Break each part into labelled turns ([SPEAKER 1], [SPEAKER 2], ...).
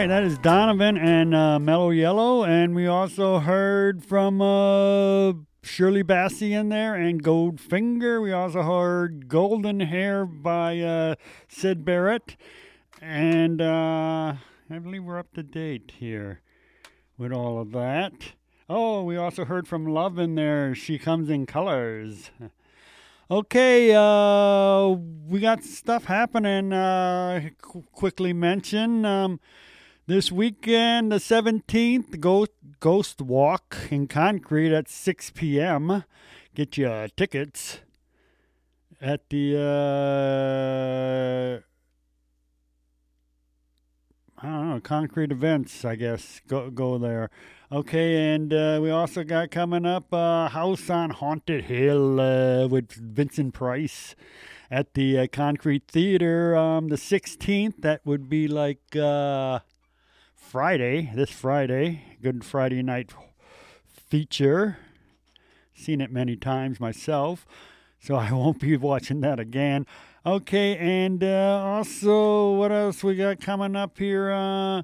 [SPEAKER 1] right, that is Donovan and Mellow Yellow, and we also heard from Shirley Bassey in there and Goldfinger. We also heard Golden Hair by Sid Barrett, and I believe we're up to date here with all of that. Oh, we also heard from Love in there. She Comes in Colors. Okay, we got stuff happening. Quickly mention this weekend, the 17th, Ghost Walk in Concrete at 6 p.m. Get your tickets at the I don't know, Concrete Events, I guess. Go there. Okay, and we also got coming up House on Haunted Hill with Vincent Price at the Concrete Theater the 16th. That would be like Friday, this Friday. Good Friday night feature. Seen it many times myself, so I won't be watching that again. Okay, and also, what else we got coming up here?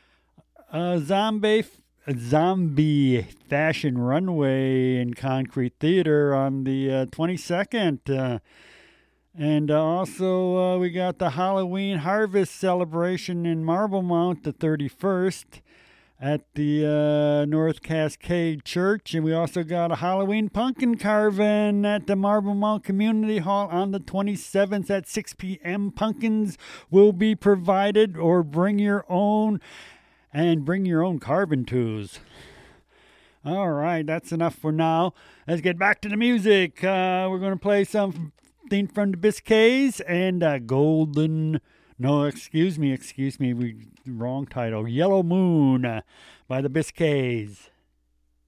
[SPEAKER 1] Zombie Fashion Runway in Concrete Theater on the 22nd. And also, we got the Halloween Harvest Celebration in Marble Mount the 31st at the North Cascade Church. And we also got a Halloween pumpkin carving at the Marble Mount Community Hall on the 27th at 6 p.m. Pumpkins will be provided, or bring your own, and bring your own carving tools. All right, that's enough for now. Let's get back to the music. We're going to play something from the Biscays and Golden... No, excuse me, wrong title. Yellow Moon by the Biscays.